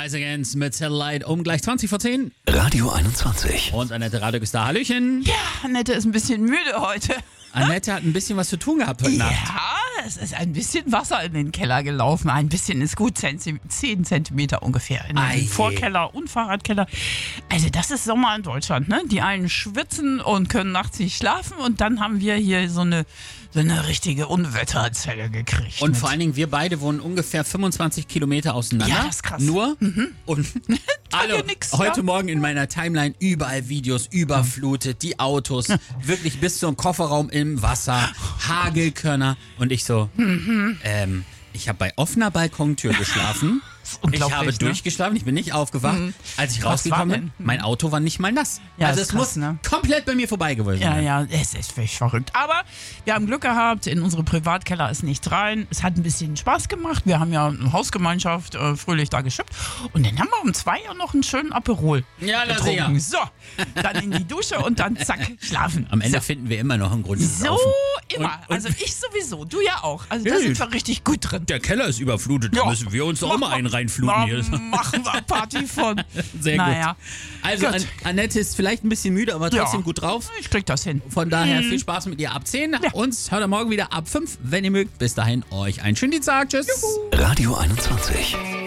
Rise Against mit Satellite um gleich 20 vor 10. Radio 21. Und Annette Radek da. Hallöchen. Ja, Annette ist ein bisschen müde heute. Annette hat ein bisschen was zu tun gehabt heute Nacht. Ja, es ist ein bisschen Wasser in den Keller gelaufen. Ein bisschen ist gut 10 Zentimeter ungefähr. In den Vorkeller und Fahrradkeller. Also das ist Sommer in Deutschland, ne? Die einen schwitzen und können nachts nicht schlafen. Und dann haben wir hier so eine richtige Unwetterzelle gekriegt. Und vor allen Dingen, wir beide wohnen ungefähr 25 Kilometer auseinander. Ja, das ist krass. Nur. Und ja nix, heute ja. Morgen in meiner Timeline überall Videos, überflutet, die Autos, wirklich bis zum Kofferraum im Wasser, Hagelkörner. Und ich so, ich habe bei offener Balkontür geschlafen. Ich habe durchgeschlafen, ich bin nicht aufgewacht. Als ich rausgekommen bin, mein Auto war nicht mal nass. Ja, also ist es krass, muss ne? komplett bei mir vorbei gewesen sein. Ja, es ist völlig verrückt. Aber wir haben Glück gehabt, in unsere Privatkeller ist nichts rein. Es hat ein bisschen Spaß gemacht. Wir haben ja eine Hausgemeinschaft fröhlich da geschippt. Und dann haben wir um 2 Uhr noch einen schönen Aperol getrunken. So, dann in die Dusche und dann zack, schlafen. Am Ende finden wir immer noch einen Grund zu So saufen. immer. Also ich sowieso, du ja auch. Also da sind wir richtig gut drin. Der Keller ist überflutet, da müssen wir uns doch immer einen reinfluten hier. Machen wir Party von. Sehr naja. gut. Also Gut. Annette ist vielleicht ein bisschen müde, aber trotzdem gut drauf. Ich krieg das hin. Von daher viel Spaß mit ihr ab 10. Uns hört ihr morgen wieder ab 5, wenn ihr mögt. Bis dahin euch einen schönen Dienstag. Tschüss. Radio 21.